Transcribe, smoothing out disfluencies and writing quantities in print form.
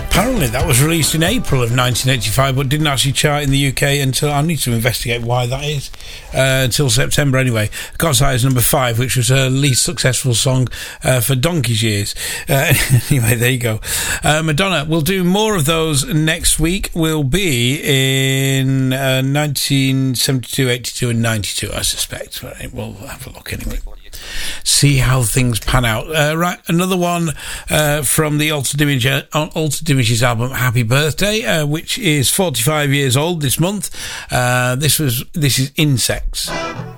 Apparently that was released in April of 1985 but didn't actually chart in the UK until, I need to investigate why that is, until September anyway. God's High is number 5, which was her least successful song for donkey's years. Anyway, there you go. Madonna, we'll do more of those next week. We'll be in 1972, 82 and 92, I suspect. We'll have a look anyway. See how things pan out. Right, another one from the Altered Images album Happy Birthday, which is 45 years old this month. This is Insects.